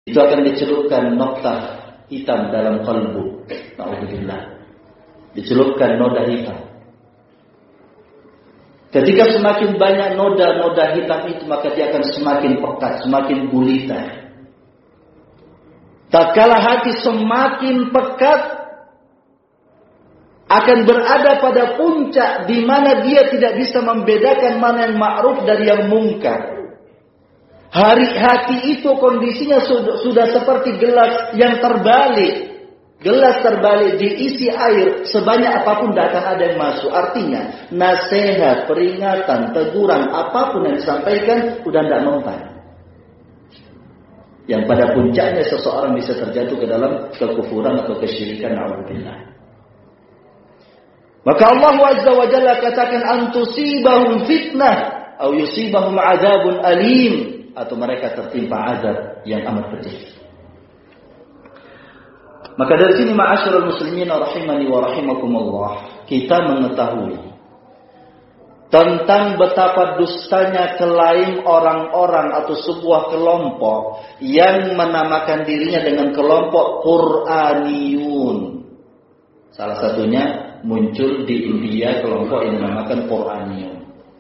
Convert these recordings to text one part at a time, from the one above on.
itu akan dicelupkan noktah hitam dalam kalbu. Na'udzubillah. Dicelupkan noda hitam. Ketika semakin banyak noda-noda hitam itu, maka dia akan semakin pekat, semakin gulita. Tatkala hati semakin pekat, akan berada pada puncak di mana dia tidak bisa membedakan mana yang ma'ruf dari yang mungkar. Hati itu kondisinya sudah seperti gelas yang terbalik. Gelas terbalik diisi air, sebanyak apapun tidak akan ada yang masuk. Artinya, nasihat, peringatan, teguran, apapun yang disampaikan, sudah tidak mempan. Yang pada puncaknya seseorang bisa terjatuh ke dalam kekufuran atau kesyirikan. Na'udzubillah. Maka Allah Azza wa Jalla katakan, antusibahum fitnah, atau yusibahum azabun alim, atau mereka tertimpa azab yang amat pedih. Maka dari sini ma'asyiral muslimin rahimani wa rahimakumullah, kita mengetahui tentang betapa dustanya klaim orang-orang atau sebuah kelompok yang menamakan dirinya dengan kelompok Qur'aniyun. Salah satunya muncul di India kelompok yang dinamakan Qur'aniyun.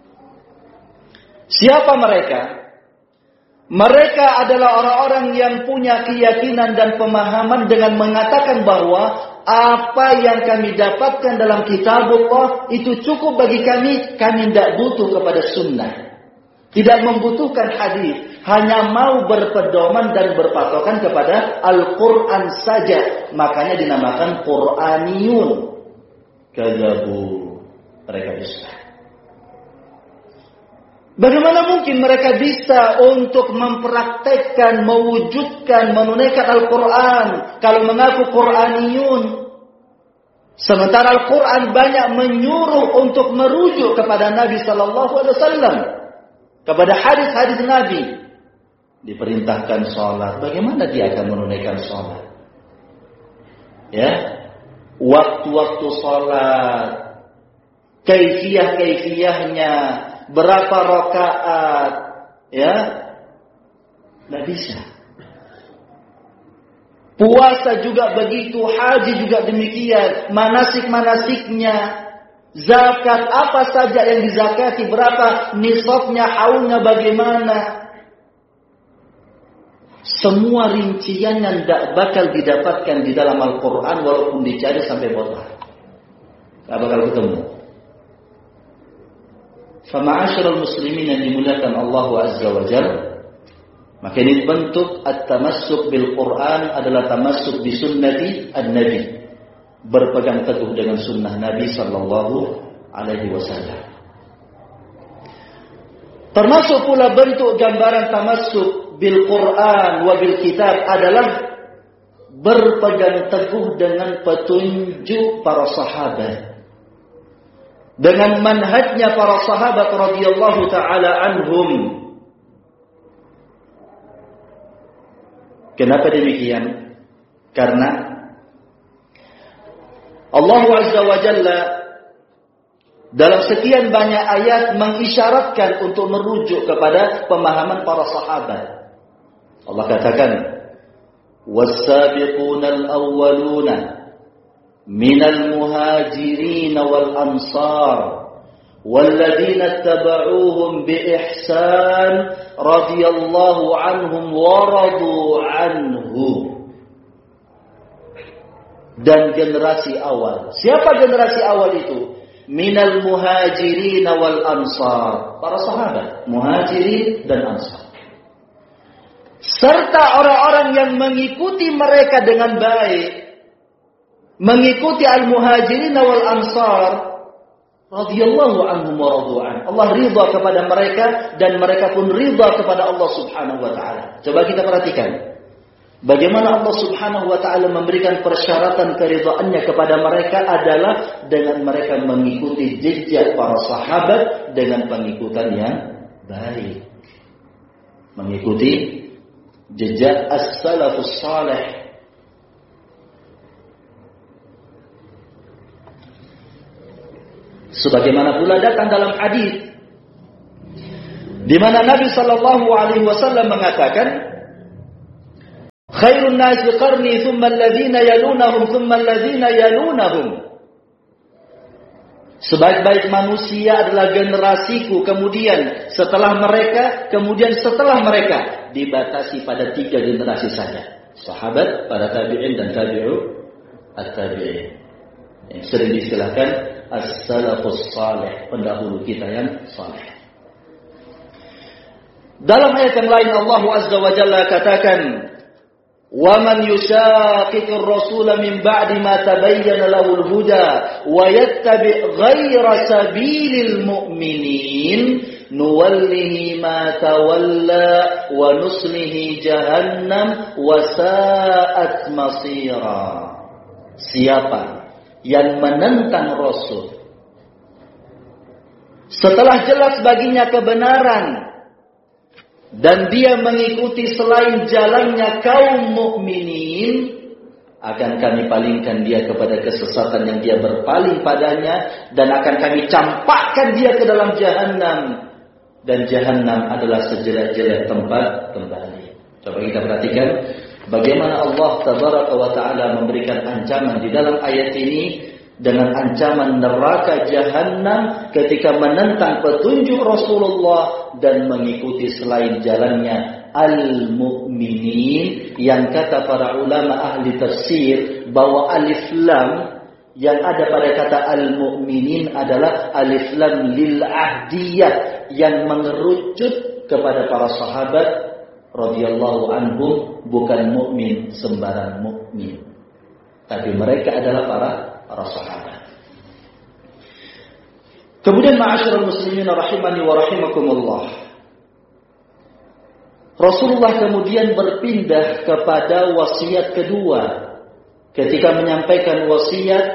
Siapa mereka? Mereka adalah orang-orang yang punya keyakinan dan pemahaman dengan mengatakan bahwa apa yang kami dapatkan dalam kitabullah itu cukup bagi kami tidak butuh kepada sunnah. Tidak membutuhkan hadis, hanya mau berpedoman dan berpatokan kepada Al-Quran saja. Makanya dinamakan Qur'aniyun. Kadzabu, mereka dusta. Bagaimana mungkin mereka bisa untuk mempraktekkan, mewujudkan, menunaikan Al-Quran kalau mengaku Qur'aniyun? Sementara Al-Quran banyak menyuruh untuk merujuk kepada Nabi Sallallahu Alaihi Wasallam, kepada hadis-hadis Nabi. Diperintahkan sholat, bagaimana dia akan menunaikan sholat? Ya, waktu-waktu sholat, kaifiyah-kaifiyahnya, berapa rakaat, ya, tidak bisa. Puasa juga begitu, haji juga demikian, manasik-manasiknya, zakat apa saja yang dizakati, berapa nisabnya, haulnya bagaimana. Semua rincian yang tidak bakal didapatkan di dalam Al-Quran walaupun dicari sampai botak, tidak bakal ketemu. Fama'asyiral muslimin yang dimuliakan Allah Azza wa Jalla, maka ini bentuk at-tamassuk bil Quran adalah tamassuk bi sunnati an-nabi, berpegang teguh dengan sunnah Nabi sallallahu alaihi wasallam. Termasuk pula bentuk gambaran tamassuk bil Quran wa bil kitab adalah berpegang teguh dengan petunjuk para sahabat, dengan manhajnya para sahabat radhiyallahu taala anhum. Kenapa demikian? Karena Allah Azza wa Jalla dalam sekian banyak ayat mengisyaratkan untuk merujuk kepada pemahaman para sahabat. Allah katakan, "Was-sabiqunal awwaluna minal muhajirin wal ansar walladzina tabauhum bi ihsan radhiyallahu anhum wa radu anhu." Dan generasi awal. Siapa generasi awal itu? Minal muhajirin wal ansar, para sahabat, muhajirin dan ansar, serta orang-orang yang mengikuti mereka dengan baik, mengikuti al-muhajirin wal ansar radhiyallahu anhum wa radu an. Allah ridha kepada mereka dan mereka pun ridha kepada Allah Subhanahu wa taala. Coba kita perhatikan bagaimana Allah Subhanahu wa taala memberikan persyaratan keridhaannya kepada mereka adalah dengan mereka mengikuti jejak para sahabat dengan pengikutan yang baik. Mengikuti jejak as-salafus salih. Sebagaimana pula datang dalam hadis di mana Nabi sallallahu alaihi wasallam mengatakan, Khairun nasi qarni thumma alladhina yalunahum thumma alladhina yalunahum. Sebaik-baik manusia adalah generasiku, kemudian setelah mereka, kemudian setelah mereka. Dibatasi pada 3 generasi saja. Sahabat, para tabi'in dan tabi'u at-tabi'in. Yang sering diistilahkan as-salafus salih, pendahulu kita yang saleh. Dalam ayat yang lain Allah Azza wa Jalla katakan, وَمَنْ يُشَاقِقِ الرَّسُولَ مِنْ بَعْدِ مَا تَبَيَّنَ لَهُ الْهُدَى وَيَتَّبِعْ غَيْرَ سَبِيلِ الْمُؤْمِنِينَ نُوَلِّهِ مَا تَوَلَّى وَنُصْلِهِ جَهَنَّمَ وَسَاءَتْ مَصِيرًا. Siapa yang menentang Rasul setelah jelas baginya kebenaran dan dia mengikuti selain jalannya kaum mukminin, akan kami palingkan dia kepada kesesatan yang dia berpaling padanya, dan akan kami campakkan dia ke dalam jahanam, dan jahanam adalah sejelek-jelek tempat kembali. Coba kita perhatikan bagaimana Allah Tabaraka wa Ta'ala memberikan ancaman di dalam ayat ini, dengan ancaman neraka jahanam ketika menentang petunjuk Rasulullah dan mengikuti selain jalannya al-mu'minin, yang kata para ulama ahli tafsir bahwa alif lam yang ada pada kata al-mu'minin adalah alif lam lil ahdiyah, yang mengerucut kepada para sahabat radhiyallahu anhum, bukan mukmin sembarang mukmin, tapi mereka adalah para sahabat. Kemudian ma'asyiral muslimin rahimani wa rahimakumullah, Rasulullah kemudian berpindah kepada wasiat kedua ketika menyampaikan wasiat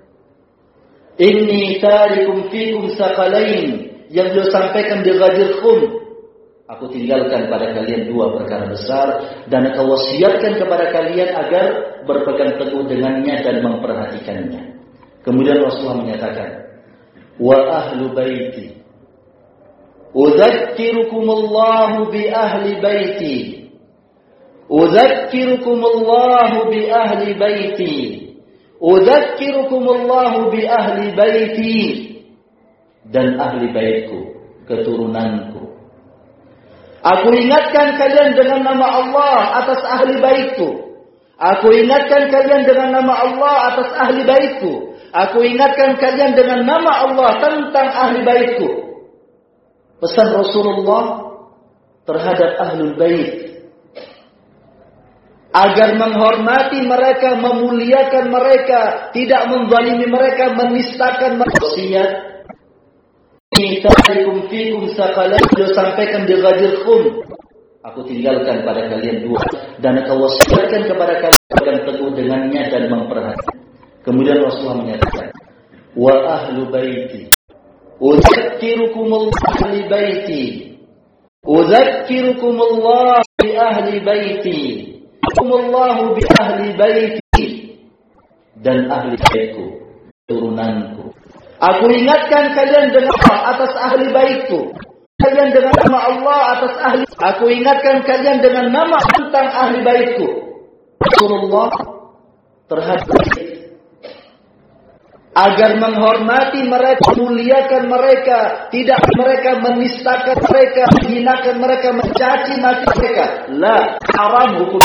inni tarikum fikum saqalain, yang beliau sampaikan di Ghadir Khum. Aku tinggalkan pada kalian 2 perkara besar, dan aku wasiatkan kepada kalian agar berpegang teguh dengannya dan memperhatikannya. Kemudian Rasulullah menyatakan, wa ahlu baiti udzakkirukumullahu bi ahli baiti, udzakkirukumullahu bi ahli baiti, udzakkirukumullahu bi ahli baiti, dan ahli baitku, keturunanku. Aku ingatkan kalian dengan nama Allah atas ahli baitku. Aku ingatkan kalian dengan nama Allah atas ahli baitku. Aku ingatkan kalian dengan nama Allah tentang ahli baitku. Pesan Rasulullah terhadap ahlul bait, agar menghormati mereka, memuliakan mereka, tidak menzalimi mereka, menistakan mereka. Tarikum fikum saqalain, beliau sampaikan di Ghadir Khum. Aku tinggalkan pada kalian 2, dan aku wasiatkan kepada kalian agar teguh dengannya dan memperhatikan. Kemudian Rasulullah menyatakan, wa ahlu baiti udzakkirukumullah ahli baiti, udzakkirukumullah bi ahli baiti, udzakkirukumullah bi ahli baiti, dan ahli baitku, turunanku. Aku ingatkan kalian dengan Allah atas ahli baitku, kalian dengan nama Allah atas ahli. Aku ingatkan kalian dengan nama tentang ahli baitku. Rasulullah terhadap agar menghormati mereka, memuliakan mereka, tidak mereka menistakan mereka, menghinakan mereka, mencaci maki mereka. La, haram hukum.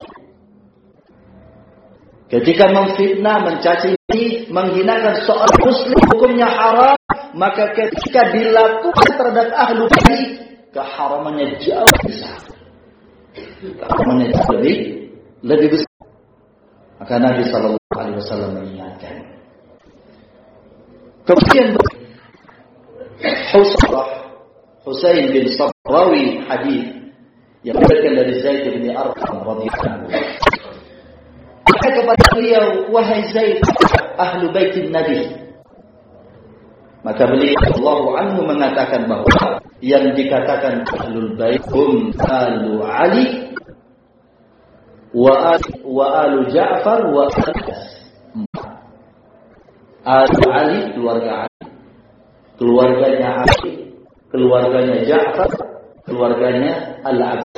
Ketika memfitnah, mencaci, menghinakan seorang muslim, hukumnya haram. Maka ketika dilakukan terhadap ahlu bait, keharamannya jauh besar. Keharamannya jauh lebih besar. Maka Nabi sallallahu alaihi wasallam mengingatkan. Kemudian Husain bin Sabrawi hadis yang diriwayatkan dari Zaid bin Arqam radhiyallahu anhu. Kepada beliau, wahai Zaid, ahlu baitin Nabi. Maka beliau sallallahu anhu mengatakan bahwa yang dikatakan ahlul bait hum alu Ali wa alu Ja'far wa alu Ali, keluarga Ali, keluarganya Ali, keluarganya Ja'far, keluarganya Al-Abbas.